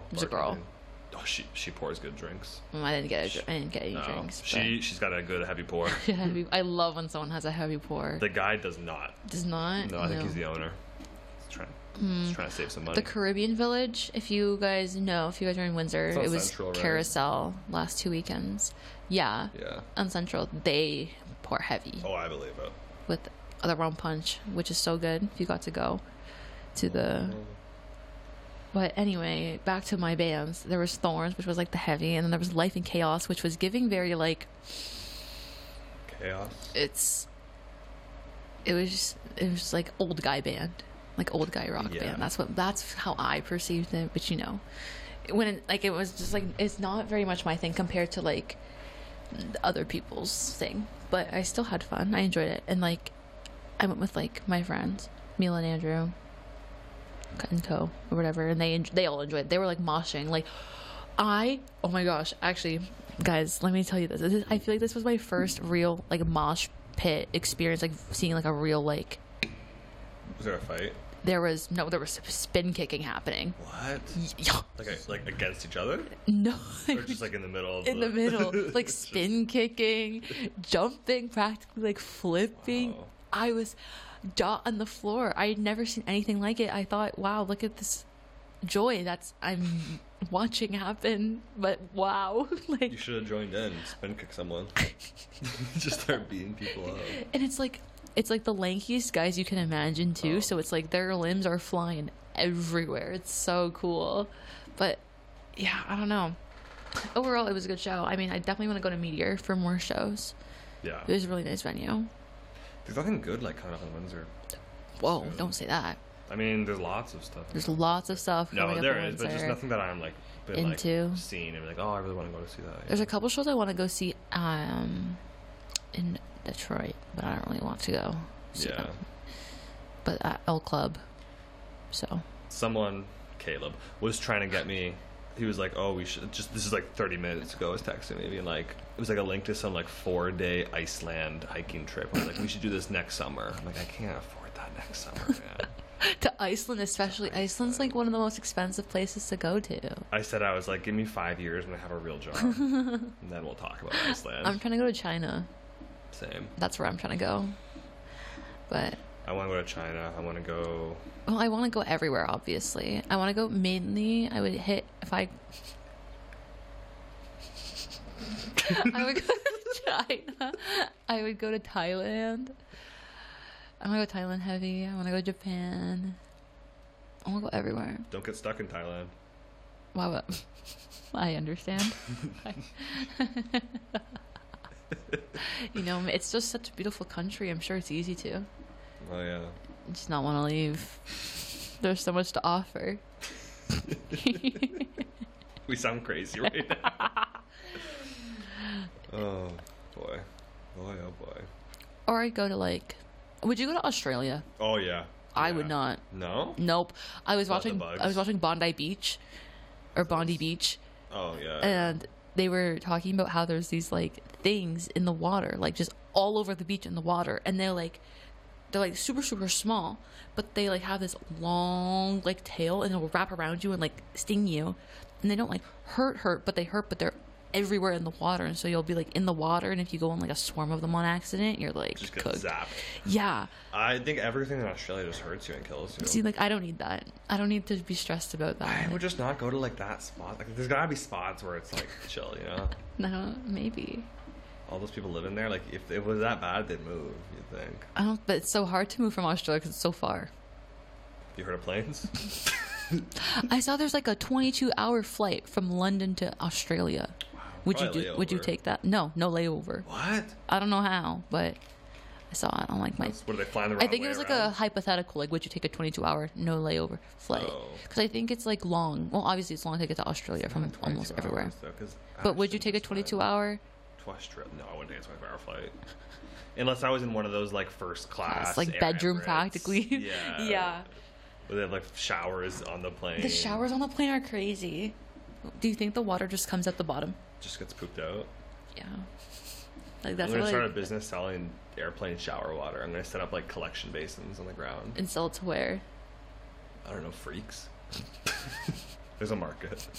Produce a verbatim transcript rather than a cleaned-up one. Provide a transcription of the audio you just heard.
There's a girl. Oh, she she pours good drinks. Mm, I didn't get a, I didn't get any No, drinks. she she's got a good heavy pour. Heavy, I love when someone has a heavy pour. The guy does not. Does not. No, I think he's the owner. He's trying, Mm. he's trying to save some money. The Caribbean Village, if you guys know, if you guys are in Windsor, It's on it was Central, right? Carousel last two weekends. Yeah, Yeah. on Central, they pour heavy Oh, I believe it. with the rum punch, which is so good. If you got to go to the. But anyway, back to my bands. There was Thorns, which was like the heavy, and then there was Life in Chaos, which was giving very like Chaos. it's. It was just, it was just like old guy band, like old guy rock Yeah. band. That's what that's how I perceived it. But you know, when it, like it was just like it's not very much my thing compared to like the other people's thing. But I still had fun. I enjoyed it, and like I went with like my friends, Mila and Andrew, and Co or whatever, and they en- they all enjoyed it. They were like moshing. Like I, oh my gosh, actually, guys, let me tell you this. This is- I feel like this was my first real like mosh pit experience, like seeing like a real like. Was there a fight? There was no, there was spin kicking happening. What? Yeah. Like a, like against each other? No, Or just like in the middle of in the middle, like spin kicking, jumping, practically like flipping. Wow. I was dot on the floor. I had never seen anything like it. I thought, wow, look at this joy that's I'm watching happen. But wow, like, You should have joined in. Spin kick someone. Just start beating people up. and it's like it's like the lankiest guys you can imagine too. Oh. So it's like their limbs are flying everywhere. It's so cool. But yeah, I don't know. Overall, it was a good show. I mean, I definitely want to go to Meteor for more shows. Yeah. It was a really nice venue. There's nothing good like coming up in Windsor. Whoa, Really? don't say that. I mean, there's lots of stuff. There's lots of stuff coming No, up there in is, but just Windsor. nothing that I'm like been Into. like seeing and be like, oh, I really want to go to see that. There's Yeah. a couple shows I want to go see um, in Detroit, but I don't really want to go. See Yeah. them. But at L Club, so Someone, Caleb, was trying to get me. He was like, "Oh, we should just." This is like thirty minutes ago. I was texting me, and like it was like a link to some like four day Iceland hiking trip. I was like, "We should do this next summer." I'm like, "I can't afford that next summer, man." to Iceland, especially. Iceland's like one of the most expensive places to go to. I said I was like, "Give me five years when I have a real job, and then we'll talk about Iceland." I'm trying to go to China. Same. That's where I'm trying to go. But I want to go to China. I want to go. well, I want to go everywhere. Obviously, I want to go mainly. I would hit if I. I would go to China. I would go to Thailand. I want to go Thailand heavy. I want to go to Japan. I want to go everywhere. Don't get stuck in Thailand. Why would I understand? You know, it's just such a beautiful country. I'm sure it's easy to. Oh yeah. Just not want to leave. There's so much to offer. We sound crazy right now. Oh boy, boy, oh boy. Or I'd go to like, would you go to Australia? Oh yeah. I Yeah. would not. No. Nope. I was Not the watching. bugs. I was watching Bondi Beach, or Bondi Beach, Oh yeah. and they were talking about how there's these like things in the water, like just all over the beach in the water, and they're like, they're like super super small, but they like have this long like tail, and it'll wrap around you and like sting you, and they don't like hurt hurt, but they hurt, but they're everywhere in the water, and so you'll be like in the water, and if you go in like a swarm of them on accident, you're like Just get cooked. zapped. Yeah. I think everything in Australia just hurts you and kills you. See, like I don't need that. I don't need to be stressed about I that. would just not go to like that spot. Like, there's gotta be spots where it's like chill, you know. No, maybe. All those people live in there. Like, if it was that bad, they'd move. You think? I don't. But it's so hard to move from Australia because it's so far. You heard of planes? I saw there's like a twenty-two hour flight from London to Australia. Would you Probably do? Would you layover. take that? No, no layover. What? I don't know how, but I saw it on like my. What are they flying the wrong I think way it was like around? a hypothetical. Like, would you take a twenty-two hour no layover flight? Oh. Because I think it's like long. Well, obviously it's long to get to Australia from Not almost twenty-two everywhere. hours, though, 'cause But would you Ashton take a was fine. twenty-two hour? To Australia? No, I wouldn't take a twenty-four hour flight. Unless I was in one of those like first class, It's like Air bedroom Emirates. practically. Yeah. Yeah. Where they have like showers on the plane. The showers on the plane are crazy. Do you think the water just comes at the bottom? Just gets pooped out. Yeah. Like that's I'm gonna what start I, a business selling airplane shower water. I'm gonna set up like collection basins on the ground. and sell it to where? I don't know, freaks. There's a market.